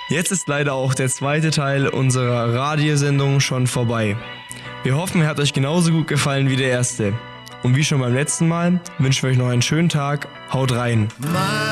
Jetzt ist leider auch der zweite Teil unserer Radiosendung schon vorbei. Wir hoffen, er hat euch genauso gut gefallen wie der erste. Und wie schon beim letzten Mal wünschen wir euch noch einen schönen Tag. Haut rein!